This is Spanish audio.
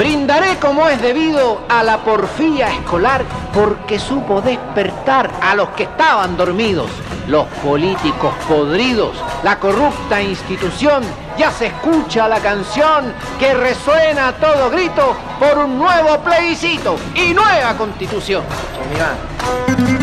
Brindaré como es debido a la porfía escolar porque supo despertar a los que estaban dormidos. Los políticos podridos, la corrupta institución, ya se escucha la canción que resuena a todo grito por un nuevo plebiscito y nueva constitución.